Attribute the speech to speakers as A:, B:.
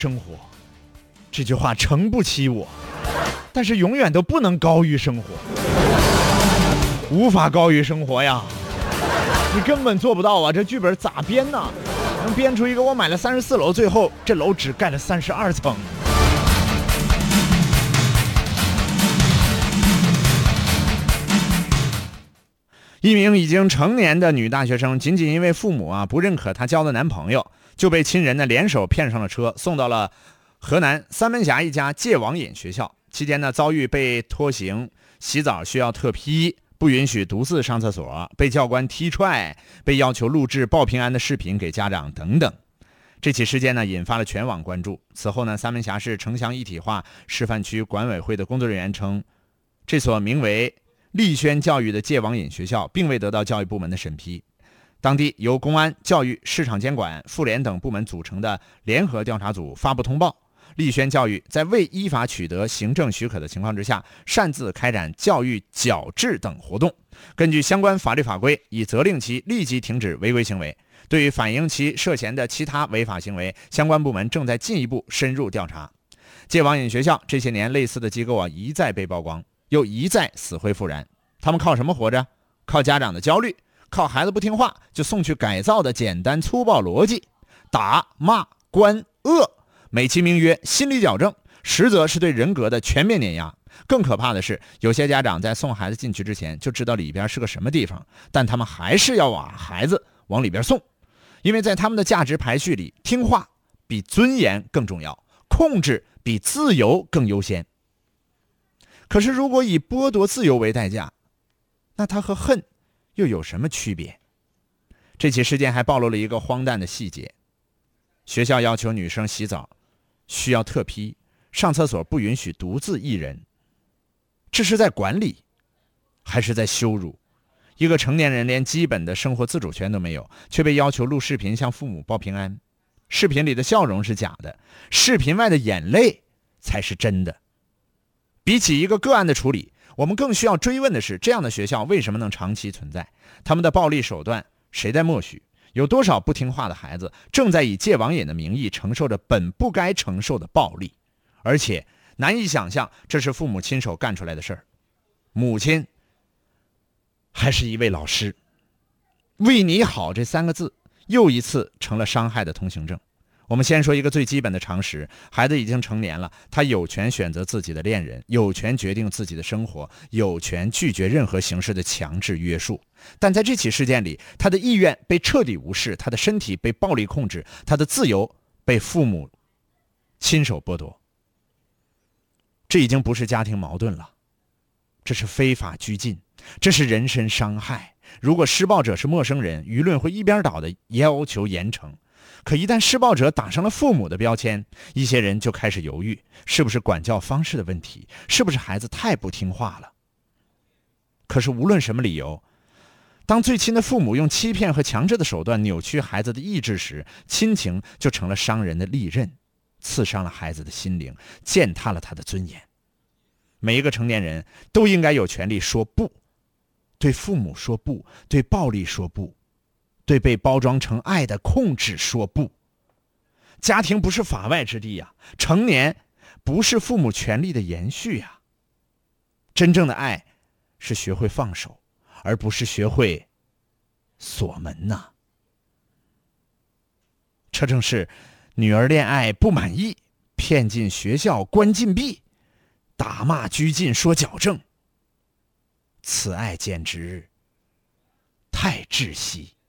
A: 生活，这句话诚不欺我，但是永远都不能高于生活，无法高于生活呀！你根本做不到啊！这剧本咋编呢？能编出一个我买了34楼，最后这楼只盖了32层。一名已经成年的女大学生，仅仅因为父母不认可她交的男朋友，就被亲人联手骗上了车，送到了河南三门峡一家戒网瘾学校。期间遭遇被拖行、洗澡需要特批、不允许独自上厕所、被教官踢踹、被要求录制报平安的视频给家长等等。这起事件引发了全网关注。此后三门峡市城乡一体化示范区管委会的工作人员称，这所名为立轩教育的戒网瘾学校并未得到教育部门的审批。当地由公安、教育、市场监管、妇联等部门组成的联合调查组发布通报，立轩教育在未依法取得行政许可的情况之下，擅自开展教育矫治等活动。根据相关法律法规，已责令其立即停止违规行为。对于反映其涉嫌的其他违法行为，相关部门正在进一步深入调查。戒网瘾学校这些年类似的机构一再被曝光，又一再死灰复燃。他们靠什么活着？靠家长的焦虑，靠孩子不听话就送去改造的简单粗暴逻辑，打骂关恶，美其名曰心理矫正，实则是对人格的全面碾压。更可怕的是，有些家长在送孩子进去之前就知道里边是个什么地方，但他们还是要把孩子往里边送，因为在他们的价值排序里，听话比尊严更重要，控制比自由更优先。可是如果以剥夺自由为代价，那它和恨又有什么区别？这起事件还暴露了一个荒诞的细节：学校要求女生洗澡需要特批，上厕所不允许独自一人。这是在管理，还是在羞辱？一个成年人连基本的生活自主权都没有，却被要求录视频向父母报平安。视频里的笑容是假的，视频外的眼泪才是真的。比起一个个案的处理，我们更需要追问的是，这样的学校为什么能长期存在？他们的暴力手段谁在默许？有多少不听话的孩子正在以戒网瘾的名义承受着本不该承受的暴力？而且难以想象这是父母亲手干出来的事儿。母亲还是一位老师，为你好这3个字又一次成了伤害的通行证。我们先说一个最基本的常识，孩子已经成年了，他有权选择自己的恋人，有权决定自己的生活，有权拒绝任何形式的强制约束。但在这起事件里，他的意愿被彻底无视，他的身体被暴力控制，他的自由被父母亲手剥夺。这已经不是家庭矛盾了，这是非法拘禁，这是人身伤害。如果施暴者是陌生人，舆论会一边倒的要求严惩。可一旦施暴者打上了父母的标签，一些人就开始犹豫，是不是管教方式的问题，是不是孩子太不听话了？可是无论什么理由，当最亲的父母用欺骗和强制的手段扭曲孩子的意志时，亲情就成了伤人的利刃，刺伤了孩子的心灵，践踏了他的尊严。每一个成年人都应该有权利说不，对父母说不，对暴力说不，对被包装成爱的控制说不。家庭不是法外之地呀，成年不是父母权利的延续呀。真正的爱是学会放手，而不是学会锁门呐。这正是女儿恋爱不满意，骗进学校关禁闭，打骂拘禁说矫正，此爱简直太窒息。